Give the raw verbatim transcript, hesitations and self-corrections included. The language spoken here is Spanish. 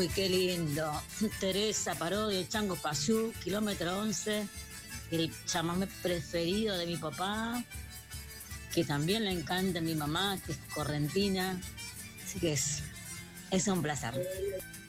Uy, qué lindo. Teresa Paró de Chango Payú, kilómetro once, el chamamé preferido de mi papá, que también le encanta a mi mamá, que es correntina. Así que es, es un placer.